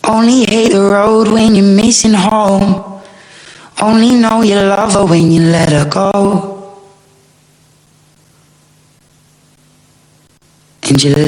Only hate the road when you're missing home. Only know you love her when you let her go. And you